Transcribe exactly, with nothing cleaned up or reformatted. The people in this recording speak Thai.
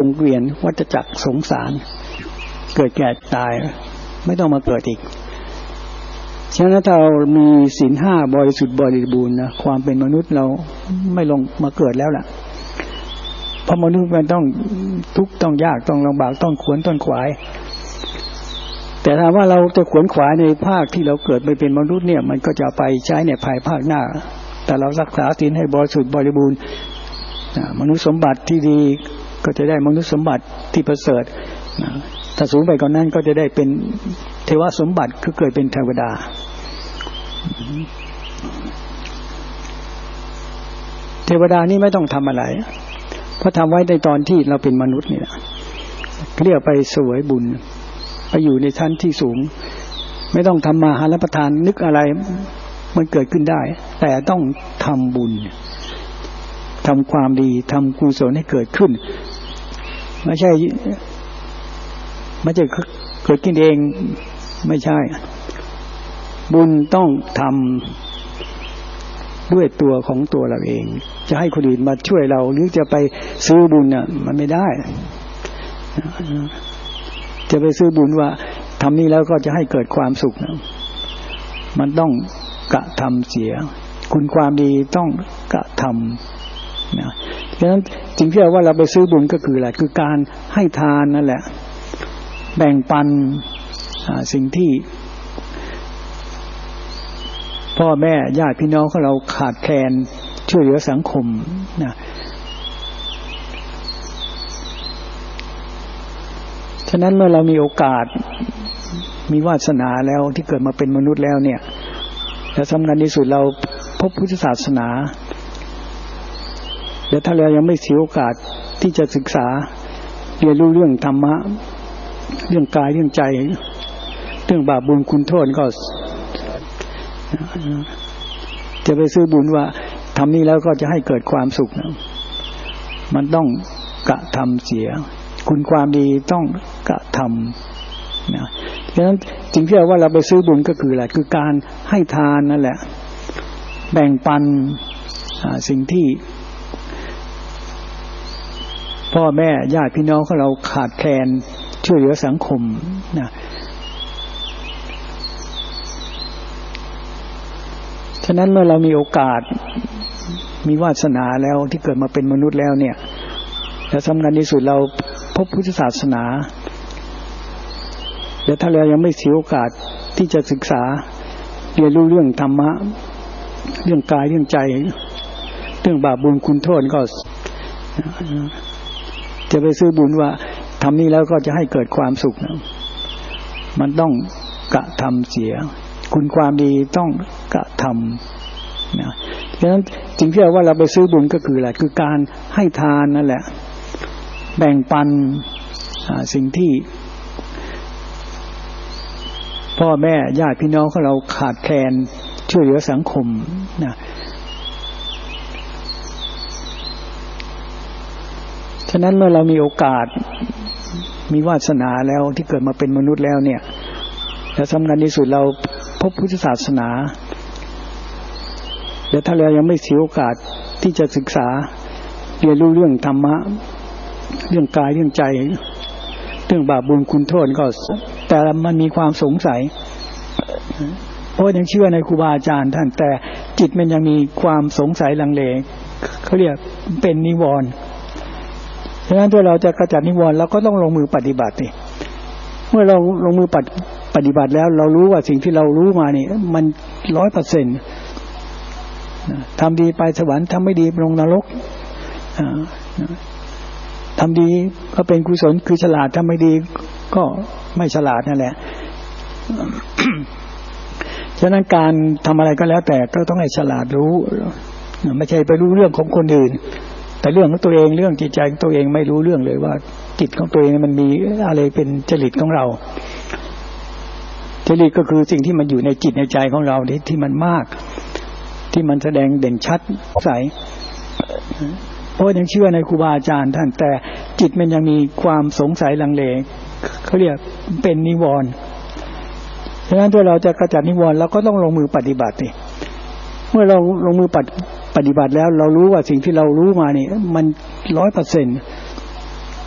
งเวียนวัฏจักรสงสารเกิดแก่ตายไม่ต้องมาเกิดอีกฉะนั้นถ้าเรามีศีลห้าบริสุทธิ์บริบูรณ์นะความเป็นมนุษย์เราไม่ลงมาเกิดแล้วล่ะเพราะมนุษย์มันต้องทุกข์ต้องยากต้องลำบากต้องขวนต้องขวายแต่ถ้าว่าเราจะขวนขวายในภาคที่เราเกิดไปเป็นมนุษย์เนี่ยมันก็จะไปใช้ในภายภาคหน้าแต่เรารักษาศีลให้บริสุทธิ์บริบูรณ์มนุษย์สมบัติที่ดีก็จะได้มนุษย์สมบัติที่ประเสริฐถ้าสูงไปกว่านั้นก็จะได้เป็นเทวสมบัติคือเกิดเป็นเทวดาเทวดานี่ไม่ต้องทำอะไรเพราะทำไว้ในตอนที่เราเป็นมนุษย์นี่แหละเรียกไปเสวยบุญไปอยู่ในชั้นที่สูงไม่ต้องทำมาหารับประทานนึกอะไรมันเกิดขึ้นได้แต่ต้องทำบุญทำความดีทำกุศลให้เกิดขึ้นไม่ใช่ไม่ใช่เกิดขึ้นเองไม่ใช่บุญต้องทำด้วยตัวของตัวเราเองจะให้คนอื่นมาช่วยเราหรือจะไปซื้อบุญน่ะมันไม่ได้จะไปซื้อบุญว่าทำนี้แล้วก็จะให้เกิดความสุขนะมันต้องกระทำเสียคุณความดีต้องกระทำนะฉะนั้นจริงที่ว่าเราไปซื้อบุญก็คืออะไรคือการให้ทานนั่นแหละแบ่งปันสิ่งที่พ่อแม่ญาติพี่น้องของเราขาดแคลนช่วยเหลือสังคมนะฉะนั้นเมื่อเรามีโอกาสมีวาสนาแล้วที่เกิดมาเป็นมนุษย์แล้วเนี่ยและสำคัญที่สุดเราพบพุทธศาสนาและถ้าเรายังไม่เสียโอกาสที่จะศึกษาเรียนรู้เรื่องธรรมะเรื่องกายเรื่องใจเรื่องบาปบุญคุณโทษก็จะไปซื้อบุญว่าทำนี้แล้วก็จะให้เกิดความสุขนะมันต้องกระทำเสียคุณความดีต้องกระทำนะฉะนั้นจริงที่ว่าเราไปซื้อบุญก็คืออะไรคือการให้ทานนั่นแหละแบ่งปันสิ่งที่พ่อแม่ญาติพี่น้องของเราขาดแคลนช่วยเหลือสังคมนะฉะนั้นเมื่อเรามีโอกาสมีวาสนาแล้วที่เกิดมาเป็นมนุษย์แล้วเนี่ยและสำคัญที่สุดเราพบพุทธศาสนาและถ้าเรายังไม่เสียโอกาสที่จะศึกษาเรียนรู้เรื่องธรรมะเรื่องกายเรื่องใจเรื่องบาปบุญคุณโทษก็จะไปซื้อบุญว่าทำนี้แล้วก็จะให้เกิดความสุขนะมันต้องกระทำเสียคุณความดีต้องกระทำนะฉะนั้นจริงที่ว่าเราไปซื้อบุญก็คืออะไรคือการให้ทานนั่นแหละแบ่งปันสิ่งที่พ่อแม่ญาติพี่น้องของเราขาดแคลนช่วยเหลือสังคมนะฉะนั้นเมื่อเรามีโอกาสมีวาสนาแล้วที่เกิดมาเป็นมนุษย์แล้วเนี่ยและสำคัญที่สุดเราพบพุทธศาสนาและถ้าเรายังไม่เสียโอกาสที่จะศึกษาเรียนรู้เรื่องธรรมะเรื่องกายเรื่องใจเรื่องบาปบุญคุณโทษก็แต่มันมีความสงสัยเพราะยังเชื่อในครูบาอาจารย์ท่านแต่จิตมันยังมีความสงสัยลังเลเขาเรียกเป็นนิวรณ์ฉะนั้นถ้าเราจะกระจัดนิวรณ์เราก็ต้องลงมือปฏิบัติดิเมื่อเราลงมือปฏิบัติแล้วเรารู้ว่าสิ่งที่เรารู้มานี่มัน ร้อยเปอร์เซ็นต์ ทำดีไปสวรรค์ทำไม่ดีลงนรกทำดีก็เป็นกุศลคือฉลาดทำไม่ดีก็ไม่ฉลาดนั่นแหละ ฉะนั้นการทำอะไรก็แล้วแต่ก็ต้องให้ฉลาดรู้ไม่ใช่ไปรู้เรื่องของคนอื่นแต่เรื่องของตัวเองเรื่องจิตใจของตัวเองไม่รู้เรื่องเลยว่าจิตของตัวเองมันมีอะไรเป็นจริตของเราจริตก็คือสิ่งที่มันอยู่ในจิตในใจของเราที่ที่มันมากที่มันแสดงเด่นชัดใสเพราะยังเชื่อในครูบาอาจารย์ท่านแต่จิตมันยังมีความสงสัยลังเลเขาเรียกเป็นนิวรณ์ฉะนั้นถ้าเราจะกระจัดนิวรณ์เราก็ต้องลงมือปฏิบัติดิเมื่อเราลงมือปฏิบัติแล้วเรารู้ว่าสิ่งที่เรารู้มานี่มัน ร้อยเปอร์เซ็นต์